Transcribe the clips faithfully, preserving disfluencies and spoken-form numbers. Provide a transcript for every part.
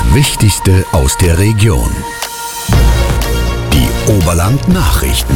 Das Wichtigste aus der Region. Die Oberland-Nachrichten.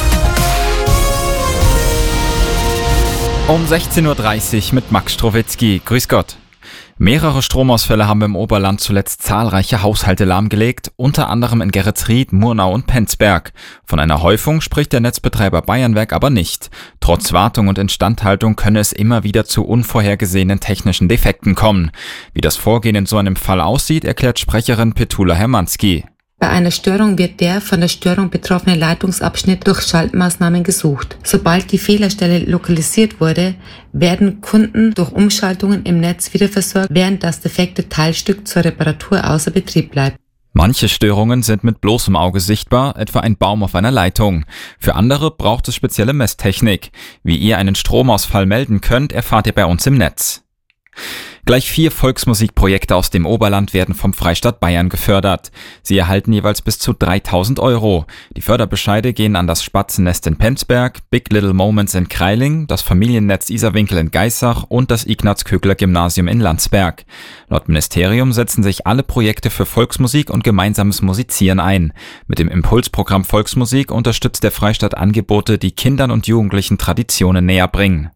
Um sechzehn Uhr dreißig mit Max Strowitzki. Grüß Gott. Mehrere Stromausfälle haben im Oberland zuletzt zahlreiche Haushalte lahmgelegt, unter anderem in Geretsried, Murnau und Penzberg. Von einer Häufung spricht der Netzbetreiber Bayernwerk aber nicht. Trotz Wartung und Instandhaltung könne es immer wieder zu unvorhergesehenen technischen Defekten kommen. Wie das Vorgehen in so einem Fall aussieht, erklärt Sprecherin Petula Hermanski. Bei einer Störung wird der von der Störung betroffene Leitungsabschnitt durch Schaltmaßnahmen gesucht. Sobald die Fehlerstelle lokalisiert wurde, werden Kunden durch Umschaltungen im Netz wieder versorgt, während das defekte Teilstück zur Reparatur außer Betrieb bleibt. Manche Störungen sind mit bloßem Auge sichtbar, etwa ein Baum auf einer Leitung. Für andere braucht es spezielle Messtechnik. Wie ihr einen Stromausfall melden könnt, erfahrt ihr bei uns im Netz. Gleich vier Volksmusikprojekte aus dem Oberland werden vom Freistaat Bayern gefördert. Sie erhalten jeweils bis zu dreitausend Euro. Die Förderbescheide gehen an das Spatzennest in Penzberg, Big Little Moments in Kreiling, das Familiennetz Isarwinkel in Geissach und das Ignaz-Kögler-Gymnasium in Landsberg. Laut Ministerium setzen sich alle Projekte für Volksmusik und gemeinsames Musizieren ein. Mit dem Impulsprogramm Volksmusik unterstützt der Freistaat Angebote, die Kindern und Jugendlichen Traditionen näher bringen.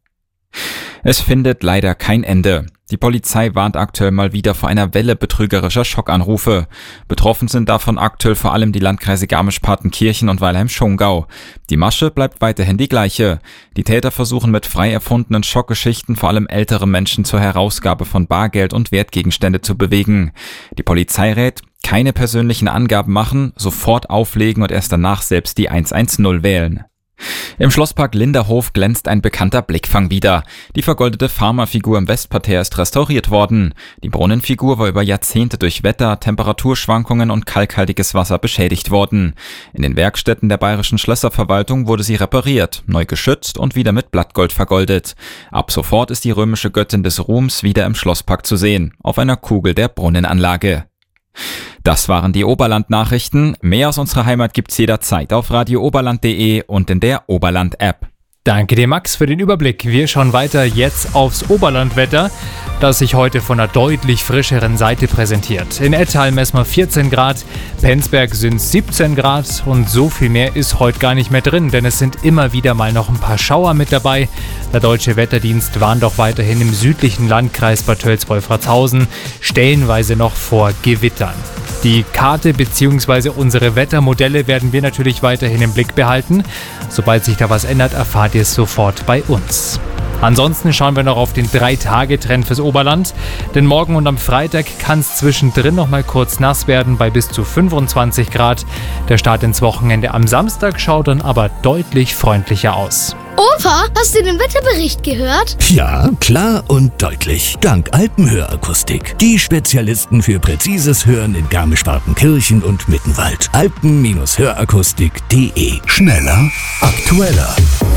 Es findet leider kein Ende. Die Polizei warnt aktuell mal wieder vor einer Welle betrügerischer Schockanrufe. Betroffen sind davon aktuell vor allem die Landkreise Garmisch-Partenkirchen und Weilheim-Schongau. Die Masche bleibt weiterhin die gleiche. Die Täter versuchen mit frei erfundenen Schockgeschichten vor allem ältere Menschen zur Herausgabe von Bargeld und Wertgegenstände zu bewegen. Die Polizei rät, keine persönlichen Angaben machen, sofort auflegen und erst danach selbst die eins eins null wählen. Im Schlosspark Linderhof glänzt ein bekannter Blickfang wieder. Die vergoldete Pharma-Figur im Westparterre ist restauriert worden. Die Brunnenfigur war über Jahrzehnte durch Wetter, Temperaturschwankungen und kalkhaltiges Wasser beschädigt worden. In den Werkstätten der Bayerischen Schlösserverwaltung wurde sie repariert, neu geschützt und wieder mit Blattgold vergoldet. Ab sofort ist die römische Göttin des Ruhms wieder im Schlosspark zu sehen, auf einer Kugel der Brunnenanlage. Das waren die Oberland-Nachrichten. Mehr aus unserer Heimat gibt's jederzeit auf radio oberland punkt de und in der Oberland-App. Danke dir, Max, für den Überblick. Wir schauen weiter jetzt aufs Oberlandwetter, das sich heute von einer deutlich frischeren Seite präsentiert. In Ettal messen wir vierzehn Grad, Penzberg sind siebzehn Grad und so viel mehr ist heute gar nicht mehr drin, denn es sind immer wieder mal noch ein paar Schauer mit dabei. Der Deutsche Wetterdienst warnt doch weiterhin im südlichen Landkreis Bad Tölz-Wolfratshausen stellenweise noch vor Gewittern. Die Karte bzw. unsere Wettermodelle werden wir natürlich weiterhin im Blick behalten. Sobald sich da was ändert, erfahrt ihr es sofort bei uns. Ansonsten schauen wir noch auf den drei Tage Trend fürs Oberland, denn morgen und am Freitag kann es zwischendrin noch mal kurz nass werden bei bis zu fünfundzwanzig Grad. Der Start ins Wochenende am Samstag schaut dann aber deutlich freundlicher aus. Opa, hast du den Wetterbericht gehört? Ja, klar und deutlich. Dank Alpenhörakustik. Die Spezialisten für präzises Hören in Garmisch-Partenkirchen und Mittenwald. alpen Bindestrich hörakustik punkt de. Schneller, aktueller.